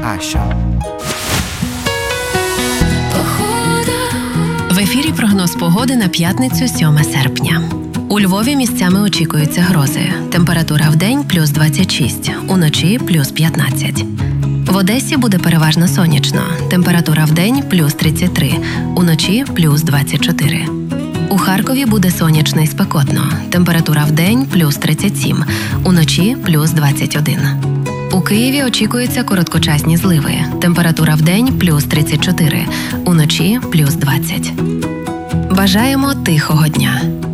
Каша. В ефірі прогноз погоди на п'ятницю 7 серпня. У Львові місцями очікуються грози. Температура вдень – плюс 26, уночі – плюс 15. В Одесі буде переважно сонячно. Температура вдень – плюс 33, уночі – плюс 24. У Харкові буде сонячно і спекотно. Температура вдень – плюс 37, уночі – плюс 21. У Києві очікуються короткочасні зливи. Температура вдень – плюс 34, уночі – плюс 20. Бажаємо тихого дня!